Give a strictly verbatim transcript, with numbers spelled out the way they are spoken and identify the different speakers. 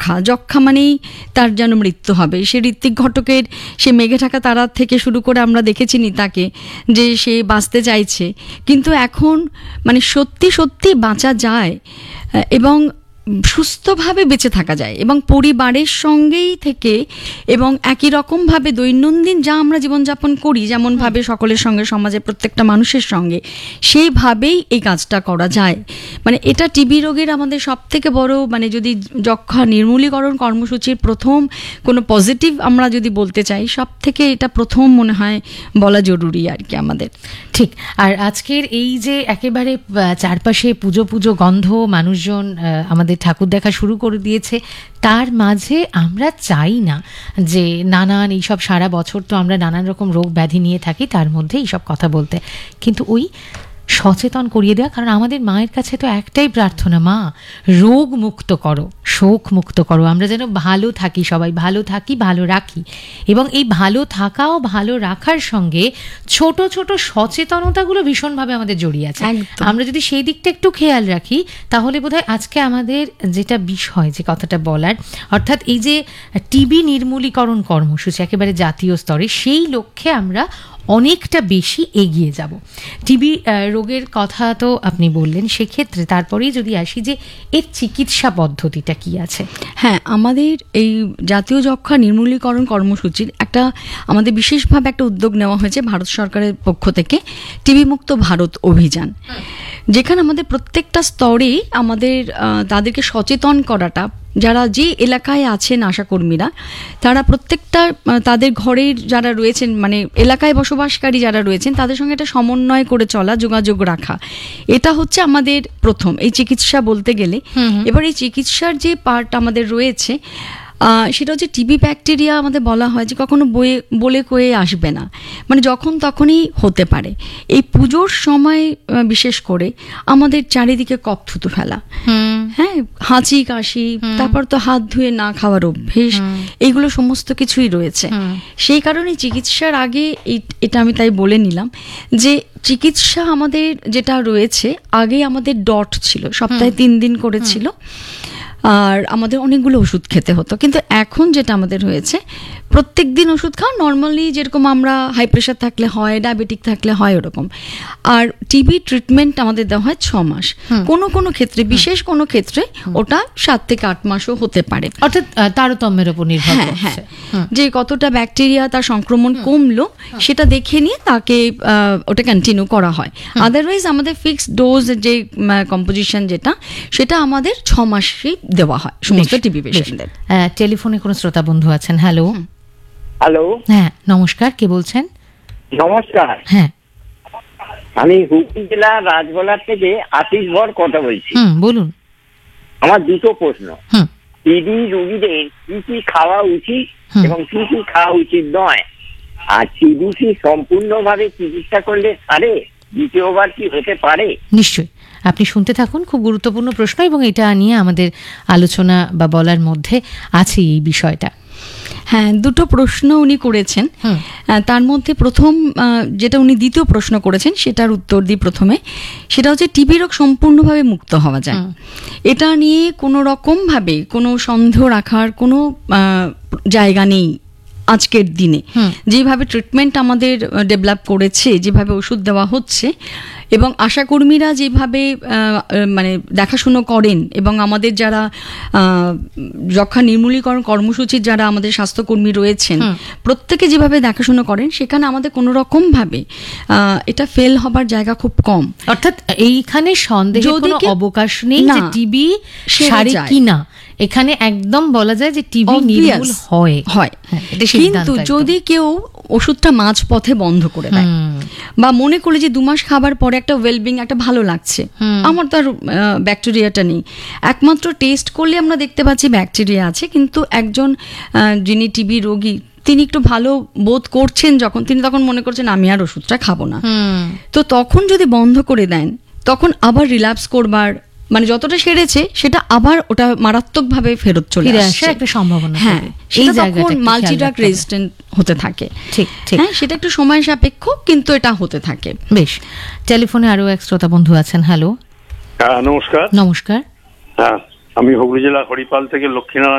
Speaker 1: যক্ষা যক্ষা মানেই তার যেন মৃত্যু হবে। সে ঋত্বিক ঘটকের সে মেঘে ঢাকা তারা থেকে শুরু করে আমরা দেখেছি তাকে যে সে বাঁচতে চাইছে, কিন্তু এখন মানে সত্যি সত্যি বাঁচা যায় এবং সুস্থভাবে বেঁচে থাকা যায় এবং পরিবারের সঙ্গেই থেকে এবং একই রকমভাবে দৈনন্দিন যা আমরা জীবনযাপন করি যেমনভাবে সকলের সঙ্গে সমাজের প্রত্যেকটা মানুষের সঙ্গে সেইভাবেই এই কাজটা করা যায়। মানে এটা টিবি রোগের আমাদের সব থেকে বড় মানে যদি যক্ষা নির্মূলীকরণ কর্মসূচির প্রথম কোনো পজিটিভ আমরা যদি বলতে চাই সব থেকে এটা প্রথম মনে হয় বলা জরুরি আর কি আমাদের।
Speaker 2: ঠিক। আর আজকের এই যে একেবারে চারপাশে পুজো পুজো গন্ধ, মানুষজন আমাদের ঠাকুর দেখা শুরু করে দিয়েছে, তার মাঝে আমরা চাই না যে নানান এইসব সারা বছর তো আমরা নানান রকম রোগ ব্যাধি নিয়ে থাকি, তার মধ্যে এইসব কথা বলতে, কিন্তু ওই সচেতন করিয়ে দেওয়া। কারণ আমাদের মায়ের কাছে তো একটাই প্রার্থনা, মা রোগ মুক্ত করো, শোক মুক্ত করো, আমরা যেন ভালো থাকি, সবাই ভালো থাকি, ভালো রাখি। এবং এই ভালো থাকা ও ভালো রাখার সঙ্গে ছোট ছোট সচেতনতাগুলো ভীষণভাবে আমাদের জড়িয়ে আছে। আমরা যদি সেই দিকটা একটু খেয়াল রাখি তাহলে বোধহয় আজকে আমাদের যেটা বিষয়, যে কথাটা বলার, অর্থাৎ এই যে টিবি নির্মূলীকরণ কর্মসূচি একেবারে জাতীয় স্তরে, সেই লক্ষ্যে আমরা অনেকটা বেশি এগিয়ে যাব। টিবি রোগের কথা তো আপনি বললেন, সেক্ষেত্রে তারপরেই যদি আসি যে এর চিকিৎসা পদ্ধতিটা কি আছে।
Speaker 1: হ্যাঁ, আমাদের এই জাতীয় যক্ষা নির্মূলীকরণ কর্মসূচির একটা আমাদের বিশেষভাবে একটা উদ্যোগ নেওয়া হয়েছে ভারত সরকারের পক্ষ থেকে, টিবি মুক্ত ভারত অভিযান, যেখানে আমাদের প্রত্যেকটা স্তরে আমাদের তাদেরকে সচেতন করাটা, যারা যে এলাকায় আছেন আশাকর্মীরা তারা প্রত্যেকটা তাদের ঘরের যারা রয়েছেন মানে এলাকায় বসবাসকারী যারা রয়েছেন তাদের সঙ্গে একটা সমন্বয় করে চলা, যোগাযোগ রাখা, এটা হচ্ছে আমাদের প্রথম এই চিকিৎসা বলতে গেলে। এবার এই চিকিৎসার যে পার্ট আমাদের রয়েছে সেটা হচ্ছে টিবি ব্যাকটেরিয়া আমাদের বলা হয় যে কখনো বয়ে বলে কয়ে আসবে না, মানে যখন তখনই হতে পারে। এই পুজোর সময় বিশেষ করে আমাদের চারিদিকে কফ থুতু ফেলা, হ্যাঁ, হাঁচি কাশি, তারপর তো হাত ধুয়ে না খাওয়ার অভ্যেস, এইগুলো সমস্ত কিছুই রয়েছে। সেই কারণে চিকিৎসার আগে এটা আমি তাই বলে নিলাম যে চিকিৎসা আমাদের যেটা রয়েছে, আগে আমাদের ডট ছিল, সপ্তাহে তিন দিন করেছিল, আর আমাদের অনেকগুলো ওষুধ খেতে হতো। কিন্তু এখন যেটা আমাদের হয়েছে প্রত্যেক দিন ওষুধ খাও, নর্মালি যেরকম আমরা হাই প্রেশার থাকলে হয়, ডায়াবেটিক থাকলে হয় ওরকম। আর টিবি ট্রিটমেন্ট আমাদের দেওয়া হয় ছ মাস, কোনো কোনো ক্ষেত্রে বিশেষ কোনো ক্ষেত্রে ওটা সাত থেকে আট মাসও হতে পারে,
Speaker 2: অর্থাৎ তারতম্যের উপর নির্ভর করছে
Speaker 1: যে কতটা ব্যাকটেরিয়া তার সংক্রমণ কমলো সেটা দেখে নিয়ে তাকে ওটা কন্টিনিউ করা হয়। আদারওয়াইজ আমাদের ফিক্সড ডোজ যে কম্পোজিশন যেটা সেটা আমাদের ছ মাসই দেওয়া হয় সমস্ত টিবি পেশেন্টদের।
Speaker 2: টেলিফোনে কোনো শ্রোতা বন্ধু আছেন? হ্যালো।
Speaker 3: হ্যালো,
Speaker 2: হ্যাঁ নমস্কার, কে বলছেন?
Speaker 3: নমস্কার,
Speaker 2: হ্যাঁ
Speaker 3: আমি হুগলি জেলা রাজগোলার থেকে আশিস ভর কথা বলছি।
Speaker 2: হুম, বলুন।
Speaker 3: আমার দুটো প্রশ্ন।
Speaker 2: হুম,
Speaker 3: টিবি রোগীদের কি কি খাওয়া উচিত এবং কি কি খাওয়া উচিত নয়, আর টিবি কি সম্পূর্ণভাবে চিকিৎসা করলে সারে, দ্বিতীয়বার কি হতে পারে?
Speaker 2: নিশ্চয়ই, আপনি শুনতে থাকুন, খুব গুরুত্বপূর্ণ প্রশ্ন এবং এটা নিয়ে আমাদের আলোচনা বা বলার মধ্যে আছে এই বিষয়টা।
Speaker 1: হ্যাঁ, দুটো প্রশ্ন উনি করেছেন, তার মধ্যে প্রথম যেটা উনি দ্বিতীয় প্রশ্ন করেছেন সেটার উত্তর দিই প্রথমে। সেটা হচ্ছে টিবি রোগ সম্পূর্ণভাবে মুক্ত হওয়া যায়, এটা নিয়ে কোনো রকমভাবে কোনো সন্দেহ রাখার কোনো জায়গা নেই। আজকের দিনে যেভাবে ট্রিটমেন্ট আমাদের ডেভেলপ করেছে, যেভাবে ওষুধ দেওয়া হচ্ছে এবং আশাকর্মীরা যেভাবে মানে দেখাশুনো করেন এবং আমাদের যারা যক্ষা নির্মূলীকরণ কর্মসূচির যারা আমাদের স্বাস্থ্যকর্মী রয়েছেন প্রত্যেকে যেভাবে দেখাশুনো করেন, সেখানে আমাদের কোনো রকমভাবে এটা ফেল হবার জায়গা খুব কম।
Speaker 2: অর্থাৎ এইখানে সন্দেহের কোনো অবকাশ নেই যে টিবি সারে কিনা, এখানে একদম বলা যায় যে টিবি নির্মূল হয় হয়।
Speaker 1: কিন্তু যদি কেউ ওষুধটা মাঝ পথে বন্ধ করে দেয় বা মনে করে যে দু মাস খাবার পরে একটা ওয়েলবিং একটা ভালো লাগছে, আমার তো আর ব্যাকটেরিয়াটা নেই, একমাত্র টেস্ট করলে আমরা দেখতে পাচ্ছি ব্যাকটেরিয়া আছে, কিন্তু একজন যিনি টিবি রোগী তিনি একটু ভালো বোধ করছেন যখন, তিনি তখন মনে করছেন আমি আর ওষুধটা খাবো না, তো তখন যদি বন্ধ করে দেন তখন আবার রিল্যাপস করবার মানে যতটা সেরেছে সেটা আবার ওটা মারাত্মকভাবে ফেরত চলে আসে একটা সম্ভাবনা। হ্যাঁ, এই জায়গাটা মাল্টি ড্রাগ রেজিস্ট্যান্ট হতে থাকে। ঠিক ঠিক, হ্যাঁ, সেটা একটু সময় সাপেক্ষ কিন্তু এটা হতে থাকে।
Speaker 2: বেশ, টেলিফোনে আরো এক শ্রোতা বন্ধু আছেন। হ্যালো।
Speaker 4: নমস্কার।
Speaker 2: নমস্কার।
Speaker 4: হ্যাঁ, আমি হুগলি জেলা হরিপাল থেকে লক্ষ্মীনারায়ণ